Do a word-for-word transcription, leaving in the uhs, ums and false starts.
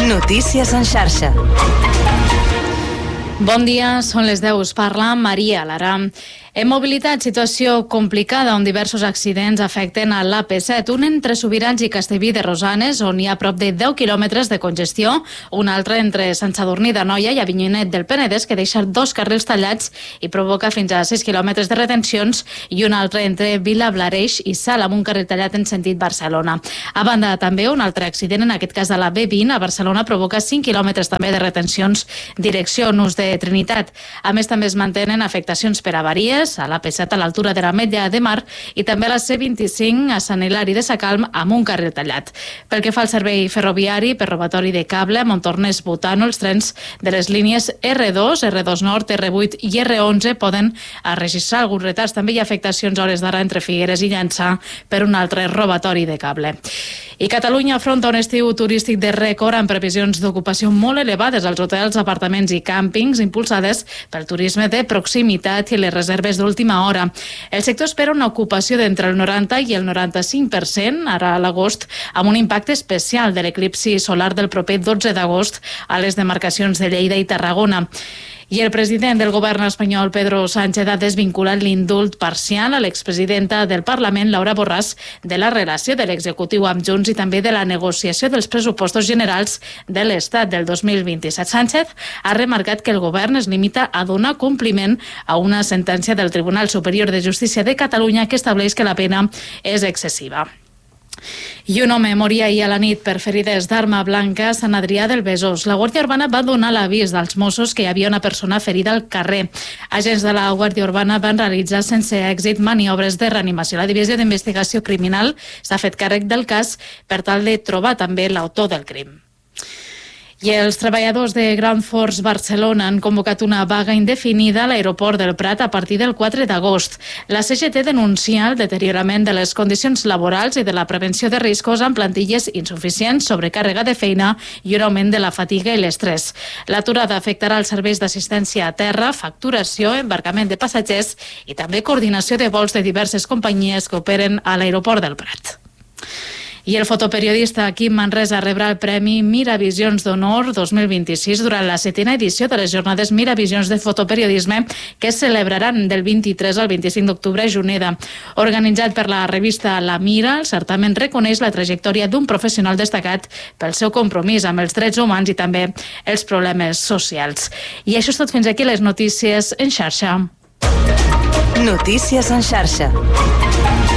Notícies en xarxa. Bon dia, són les deu. Us parla Maria Lara. En mobilitat, situació complicada on diversos accidents afecten a l'A P set, un entre Subirats i Castellví de Rosanes, on hi ha prop de deu quilòmetres de congestió, un altre entre Sant Sadurní d'Anoia i Avinyonet del Penedès, que deixa dos carrils tallats i provoca fins a sis quilòmetres de retencions, i un altre entre Vilablareix i Salt, amb un carril tallat en sentit Barcelona. A banda, també un altre accident, en aquest cas a la B vint, a Barcelona, provoca cinc quilòmetres també de retencions direcció Nus de Trinitat. A més, també es mantenen afectacions per avaries a l'A P set a l'altura de l'Ametlla de Mar i també a la C vint-i-cinc a Sant Hilari de Sacalm amb un carril tallat. Pel que fa al servei ferroviari, per robatori de cable, a Montornès Butano, els trens de les línies R dos, R dos Nord, R vuit i R onze poden registrar alguns retards. També hi ha afectacions a hores d'ara entre Figueres i Llançà per un altre robatori de cable. I Catalunya afronta un estiu turístic de rècord amb previsions d'ocupació molt elevades als hotels, apartaments i càmpings impulsades pel turisme de proximitat i les reserves d'última hora. El sector espera una ocupació d'entre el noranta i el noranta-cinc per cent ara a l'agost, amb un impacte especial de l'eclipsi solar del proper dotze d'agost a les demarcacions de Lleida i Tarragona. I el president del govern espanyol, Pedro Sánchez, ha desvinculat l'indult parcial a l'expresidenta del Parlament, Laura Borràs, de la relació de l'executiu amb Junts i també de la negociació dels pressupostos generals de l'Estat del dos mil vint-i-set. Sánchez ha remarcat que el govern es limita a donar compliment a una sentència del Tribunal Superior de Justícia de Catalunya que estableix que la pena és excessiva. I un home moria ahir a la nit per ferides d'arma blanca a Sant Adrià del Besòs. La Guàrdia Urbana va donar l'avís dels Mossos que hi havia una persona ferida al carrer. Agents de la Guàrdia Urbana van realitzar sense èxit maniobres de reanimació. La Divisió d'Investigació Criminal s'ha fet càrrec del cas per tal de trobar també l'autor del crim. I els treballadors de Ground Force Barcelona han convocat una vaga indefinida a l'aeroport del Prat a partir del quatre d'agost. La C G T denuncia el deteriorament de les condicions laborals i de la prevenció de riscos amb plantilles insuficients, sobrecàrrega de feina i un augment de la fatiga i l'estrès. L'aturada afectarà els serveis d'assistència a terra, facturació, embarcament de passatgers i també coordinació de vols de diverses companyies que operen a l'aeroport del Prat. I el fotoperiodista Quim Manresa rebrà el Premi Miravisions d'Honor dos mil vint-i-sis durant la setena edició de les Jornades Miravisions de Fotoperiodisme que es celebraran del vint-i-tres al vint-i-cinc d'octubre a Juneda. Organitzat per la revista La Mira, el certamen reconeix la trajectòria d'un professional destacat pel seu compromís amb els drets humans i també els problemes socials. I això és tot fins aquí, les notícies en xarxa. Notícies en xarxa.